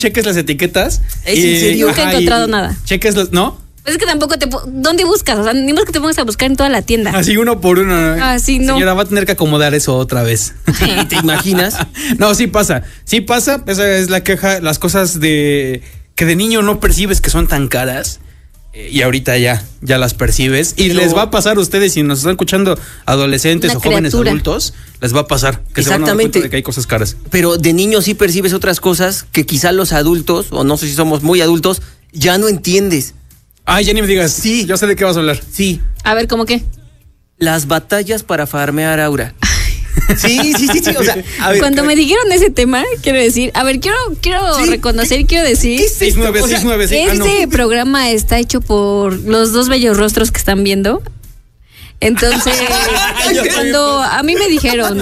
cheques las etiquetas. ¿Es en serio? Nunca he encontrado nada. Cheques los, ¿no? Pues es que tampoco ¿dónde buscas? O sea, ni más que te pongas a buscar en toda la tienda. Así uno por uno. Así no. Señora, va a tener que acomodar eso otra vez. ¿Te imaginas? No, sí pasa. Sí pasa. Esa es la queja. Las cosas que de niño no percibes que son tan caras. Y ahorita ya las percibes. Y les va a pasar a ustedes, si nos están escuchando adolescentes o jóvenes adultos, les va a pasar que se van a dar cuenta de que hay cosas caras. Pero de niño sí percibes otras cosas que quizá los adultos, o no sé si somos muy adultos, ya no entiendes. Ay, ya ni me digas. Sí. Yo sé de qué vas a hablar. Sí. A ver, ¿cómo qué? Las batallas para farmear aura. Sí. O sea, a ver, cuando me dijeron ese tema, quiero decir, a ver, quiero reconocer, quiero decir. 6969, sí. Este programa está hecho por los dos bellos rostros que están viendo. Entonces, cuando a mí me dijeron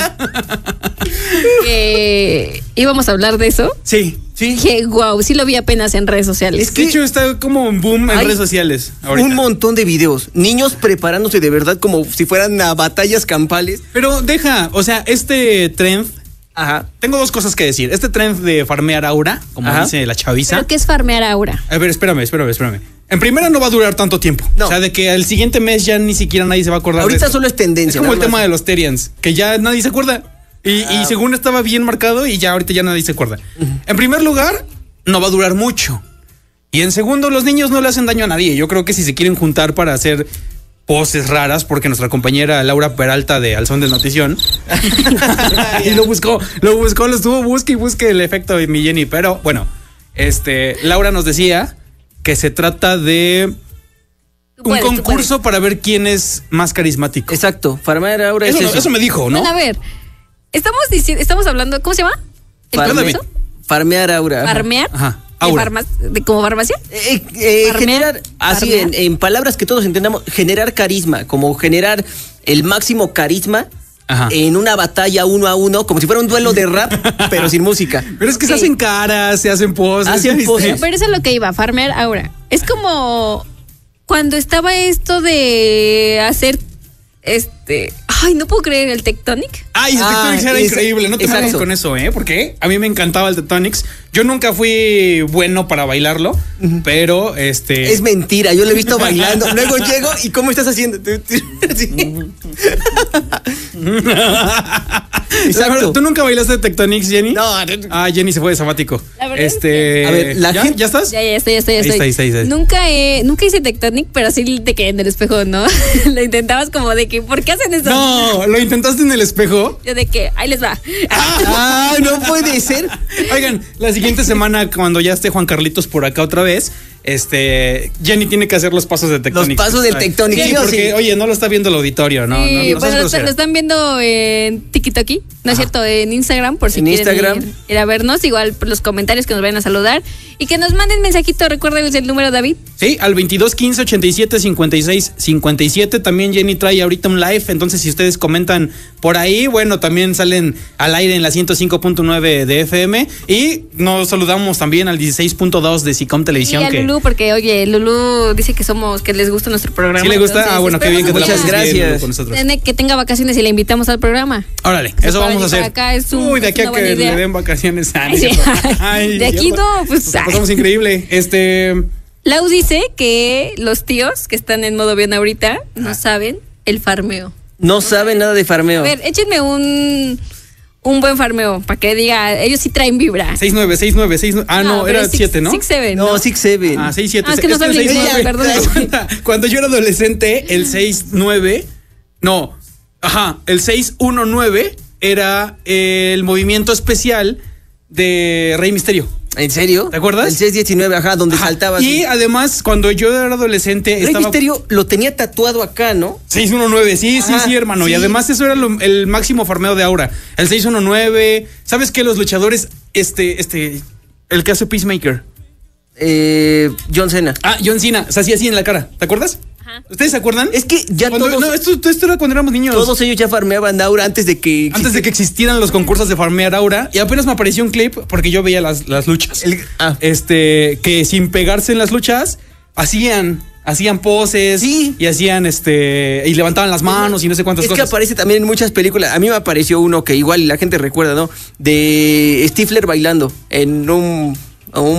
que íbamos a hablar de eso, sí. dije, wow, sí lo vi apenas en redes sociales. Es que, de hecho, está como un boom en redes sociales ahorita. Un montón de videos, niños preparándose de verdad como si fueran a batallas campales. Pero o sea, este trend. Ajá. Tengo dos cosas que decir. Este trend de farmear aura, como dice la chaviza. ¿Pero qué es farmear aura? A ver, espérame. En primera no va a durar tanto tiempo. No. O sea, de que al siguiente mes ya ni siquiera nadie se va a acordar Ahorita de esto. solo es tendencia. Es como el nada tema más. de los Terians, que ya nadie se acuerda. Y según estaba bien marcado y ya ahorita ya nadie se acuerda. En primer lugar, no va a durar mucho. Y en segundo, los niños no le hacen daño a nadie. Yo creo que si se quieren juntar para hacer poses raras, porque nuestra compañera Laura Peralta de Al Son del Notición y lo estuvo busque el efecto de mi Jenny. Pero bueno, Laura nos decía que se trata de un concurso para ver quién es más carismático. Exacto, farmear aura es eso. Eso me dijo, ¿no? Bueno, a ver, estamos hablando, ¿cómo se llama? Farmear aura. ¿Farmear? Ajá. Aura. ¿Como farmacia? Generar, así en palabras que todos entendamos, generar carisma, como generar el máximo carisma. Ajá. En una batalla 1 a 1, como si fuera un duelo de rap, pero sin música. Pero es que se hacen caras, se hacen poses. Pero eso es lo que iba, farmear aura. Es como cuando estaba esto de hacer ay, no puedo creer el Tectonic. Ay, el Tectonics era increíble, no te metas con eso, porque a mí me encantaba el Tectonics. Yo nunca fui bueno para bailarlo, pero Es mentira, yo lo he visto bailando. Luego llego y ¿cómo estás haciendo? Exacto. ¿Tú nunca bailaste Tectonics, Jenny? No. Ah, Jenny se fue de sabático. La verdad a ver, ¿Ya estás? Ya estoy. Ahí está. Nunca hice Tectonic, pero sí de que en el espejo, ¿no? Lo intentabas como de que, ¿por qué hacen eso? No, ¿lo intentaste en el espejo? Yo de que, ahí les va. No puede ser. Oigan, la siguiente semana, cuando ya esté Juan Carlitos por acá otra vez, Jenny tiene que hacer los pasos de Tectonic. Los pasos del Tectonic. Sí, porque, oye, no lo está viendo el auditorio, ¿no? Sí, no bueno, lo están viendo en TikTok, ¿no es cierto? En Instagram, por si quieren ir a vernos. Igual por los comentarios que nos vayan a saludar. Y que nos manden mensajito, recuerden el número, David. Sí, al 22 15 87 56 57. También Jenny trae ahorita un live, entonces si ustedes comentan por ahí, bueno, también salen al aire en la 105.9 de FM. Y nos saludamos también al 16.2 de Sicom Televisión. Y a Lulú, porque oye, Lulú dice que les gusta nuestro programa. ¿Sí le gusta? Entonces, bueno, qué bien que te la muchas gracias. Con nosotros. Que tenga vacaciones y le invitamos al programa. Órale, eso vamos a hacer. Acá es de aquí a que le den vacaciones. De aquí no, pues. Pasamos increíble. Lau dice que los tíos que están en modo bien ahorita no saben el farmeo. No saben nada de farmeo. A ver, échenme un buen farmeo para que diga, ellos sí traen vibra. 6969. Ah, no, era 7, ¿no? 6-7. No, 6-7. Ah, 6-7. Es que no saben inglés, perdón. Cuando yo era adolescente, el 6-9, no, el 6-1-9 era el movimiento especial de Rey Misterio. ¿En serio? ¿Te acuerdas? El 6-19, donde saltabas. Y además, cuando yo era adolescente, Rey Misterio lo tenía tatuado acá, ¿no? 619, sí, hermano. Sí. Y además eso era el máximo farmeo de aura. El 619. ¿Sabes qué? Los luchadores, el que hace Peacemaker. John Cena. John Cena. Se hacía así en la cara. ¿Te acuerdas? ¿Ustedes se acuerdan? Es que ya todos... No, esto era cuando éramos niños. Todos ellos ya farmeaban aura antes de que existieran los concursos de farmear aura. Y apenas me apareció un clip porque yo veía las luchas. Que sin pegarse en las luchas hacían poses, sí, y hacían y levantaban las manos y no sé cuántas cosas. Es que aparece también en muchas películas. A mí me apareció uno que igual la gente recuerda, ¿no? De Stifler bailando en un un